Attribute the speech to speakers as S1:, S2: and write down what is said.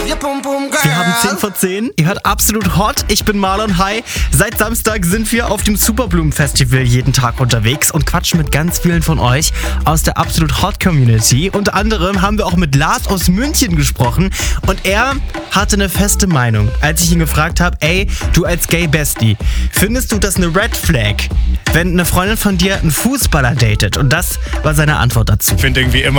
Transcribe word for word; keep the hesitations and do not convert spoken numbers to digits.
S1: Wir haben zehn vor zehn. Ihr hört Absolut Hot. Ich bin Marlon. Hi. Seit Samstag sind wir auf dem Superblumen Festival jeden Tag unterwegs und quatschen mit ganz vielen von euch aus der Absolut Hot Community. Unter anderem haben wir auch mit Lars aus München gesprochen und er hatte eine feste Meinung, als ich ihn gefragt habe, ey, du als Gay Bestie, findest du das eine Red Flag, wenn eine Freundin von dir einen Fußballer datet? Und das war seine Antwort dazu.
S2: Ich finde irgendwie immer